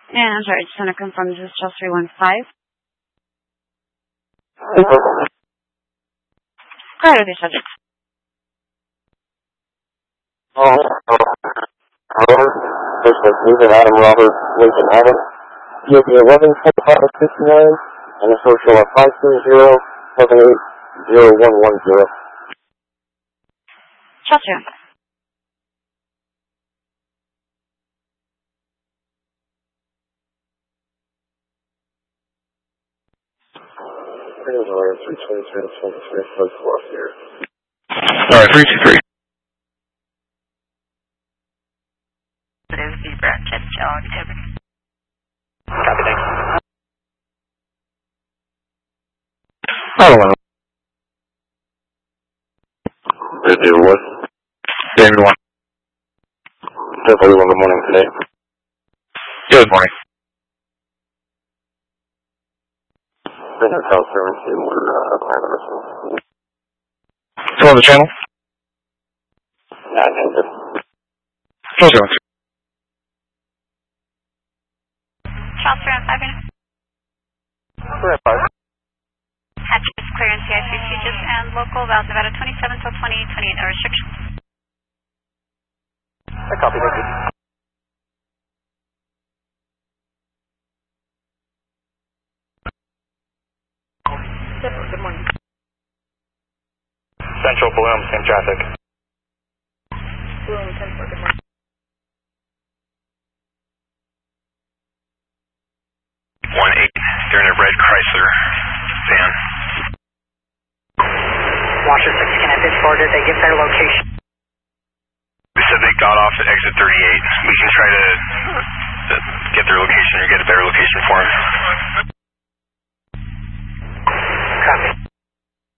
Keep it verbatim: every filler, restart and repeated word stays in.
And I'm sorry, just want to confirm this is Charles three one five. Go ahead with your subject. Oh, Robert, this is Stephen Adam Robert Lincoln Adam. G O P eleven forty-five sixty-nine and the social of five three zero seven eight zero one one zero. Chelsea. three twenty-three twenty-three, first floor here. Alright, three two three. There's Zebra, Jet Jog, Ebony. Copy, thanks. I don't know. David what? David one. ten forty-one, good morning today. Good morning. Hotel service in uh, Planet Still on the channel? Nine hundred. Close on. Charles three one five. three five. Hatches, clearance, C I three Tejas, and local Val Nevada twenty-seven till twenty, twenty-eight hour restriction. I copy, thank you. Good morning. Central Bloom, same traffic. Bloom, ten four, good morning. one eight, they're in a red Chrysler van. Washington six, can I pitchboard? Did they get their location? They said they got off at exit thirty-eight. We can try to, to get their location or get a better location for them. Copy.